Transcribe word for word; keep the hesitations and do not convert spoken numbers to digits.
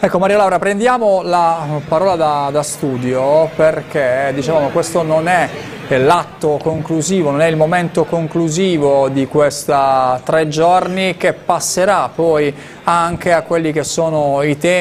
Ecco Maria Laura, prendiamo la parola da, da studio perché dicevamo questo non è l'atto conclusivo, non è il momento conclusivo di questa tre giorni che passerà poi anche a quelli che sono i temi